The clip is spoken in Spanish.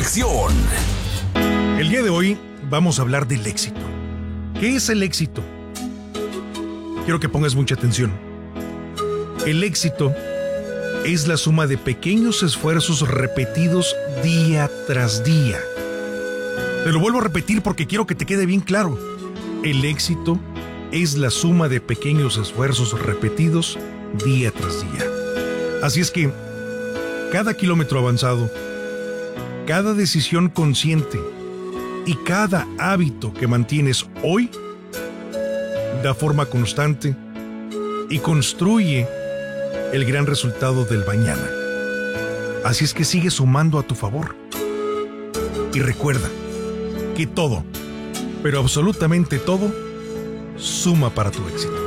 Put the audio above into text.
reflexión. El día de hoy vamos a hablar del éxito. ¿Qué es el éxito? Quiero que pongas mucha atención. El éxito es la suma de pequeños esfuerzos repetidos día tras día. Te lo vuelvo a repetir porque quiero que te quede bien claro. El éxito es la suma de pequeños esfuerzos repetidos día tras día. Así es que cada kilómetro avanzado, cada decisión consciente y cada hábito que mantienes hoy da forma constante y construye el gran resultado del mañana. Así es que sigue sumando a tu favor. Y recuerda que todo, pero absolutamente todo, suma para tu éxito.